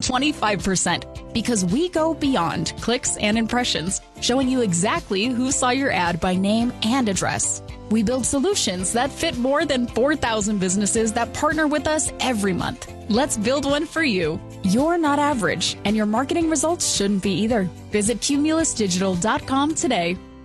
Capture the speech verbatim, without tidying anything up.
twenty-five percent. Because we go beyond clicks and impressions, showing you exactly who saw your ad by name and address. We build solutions that fit more than four thousand businesses that partner with us every month. Let's build one for you. You're not average, and your marketing results shouldn't be either. Visit cumulus digital dot com today.